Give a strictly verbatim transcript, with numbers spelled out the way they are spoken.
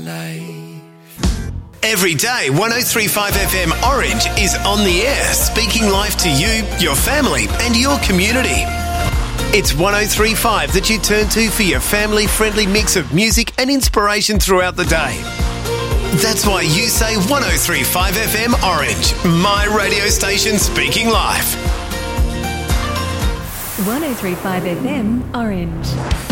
life. Every day, one oh three point five F M Orange is on the air, speaking life to you, your family and your community. It's one oh three point five that you turn to for your family-friendly mix of music and inspiration throughout the day. That's why you say one oh three point five F M Orange, my radio station speaking life. one oh three point five F M Orange.